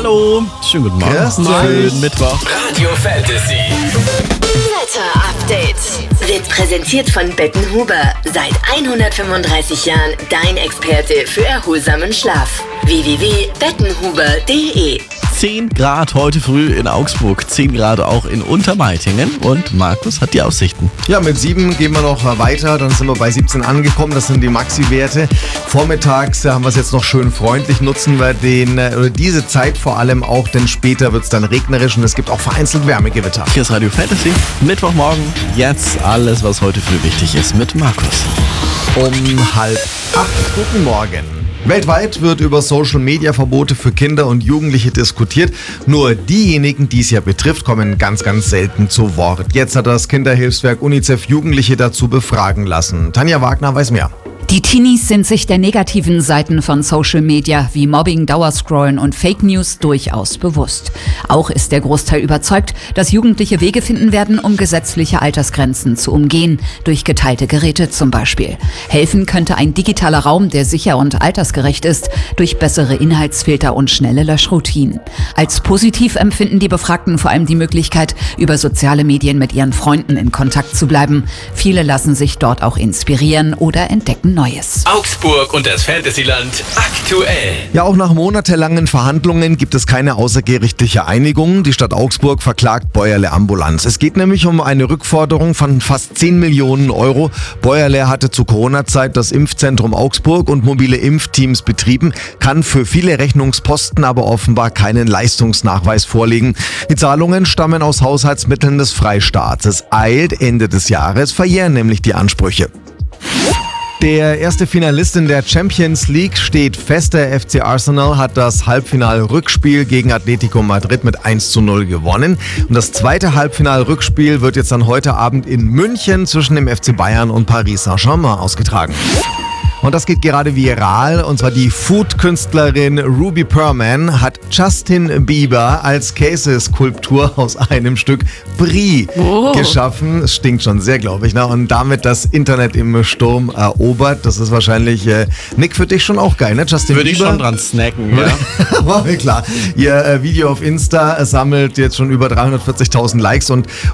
Hallo, schönen guten Morgen. Schönen Mittwoch. Radio Fantasy. Wetter Update wird präsentiert von Bettenhuber. Seit 135 Jahren dein Experte für erholsamen Schlaf. www.bettenhuber.de 10 Grad heute früh in Augsburg, 10 Grad auch in Untermeitingen und Markus hat die Aussichten. Ja, mit 7 gehen wir noch weiter, dann sind wir bei 17 angekommen, das sind die Maxi-Werte. Vormittags haben wir es jetzt noch schön freundlich, nutzen wir diese Zeit vor allem auch, denn später wird es dann regnerisch und es gibt auch vereinzelt Wärmegewitter. Hier ist Radio Fantasy, Mittwochmorgen, jetzt alles, was heute früh wichtig ist mit Markus. Um 7:30. Guten Morgen. Weltweit wird über Social-Media-Verbote für Kinder und Jugendliche diskutiert. Nur diejenigen, die es ja betrifft, kommen ganz, ganz selten zu Wort. Jetzt hat das Kinderhilfswerk UNICEF Jugendliche dazu befragen lassen. Tanja Wagner weiß mehr. Die Teenies sind sich der negativen Seiten von Social Media wie Mobbing, Dauerscrollen und Fake News durchaus bewusst. Auch ist der Großteil überzeugt, dass Jugendliche Wege finden werden, um gesetzliche Altersgrenzen zu umgehen, durch geteilte Geräte zum Beispiel. Helfen könnte ein digitaler Raum, der sicher und altersgerecht ist, durch bessere Inhaltsfilter und schnelle Löschroutinen. Als positiv empfinden die Befragten vor allem die Möglichkeit, über soziale Medien mit ihren Freunden in Kontakt zu bleiben. Viele lassen sich dort auch inspirieren oder entdecken Neues. Augsburg und das Fantasyland aktuell. Ja, auch nach monatelangen Verhandlungen gibt es keine außergerichtliche Einigung. Die Stadt Augsburg verklagt Bäuerle Ambulanz. Es geht nämlich um eine Rückforderung von fast 10 Millionen Euro. Bäuerle hatte zu Corona-Zeit das Impfzentrum Augsburg und mobile Impfteams betrieben, kann für viele Rechnungsposten aber offenbar keinen Leistungsnachweis vorlegen. Die Zahlungen stammen aus Haushaltsmitteln des Freistaats. Es eilt, Ende des Jahres verjähren nämlich die Ansprüche. Der erste Finalist in der Champions League steht fest. Der FC Arsenal hat das Halbfinal-Rückspiel gegen Atletico Madrid mit 1:0 gewonnen. Und das zweite Halbfinal-Rückspiel wird jetzt dann heute Abend in München zwischen dem FC Bayern und Paris Saint-Germain ausgetragen. Und das geht gerade viral, und zwar die Food-Künstlerin Ruby Perman hat Justin Bieber als Käseskulptur aus einem Stück Brie geschaffen. Es stinkt schon sehr, glaube ich, ne? Und damit das Internet im Sturm erobert. Das ist wahrscheinlich, Nick, für dich schon auch geil, ne? Justin Würde Bieber. ich schon dran snacken, ja. War mir klar. Ihr Video auf Insta sammelt jetzt schon über 340.000 Likes und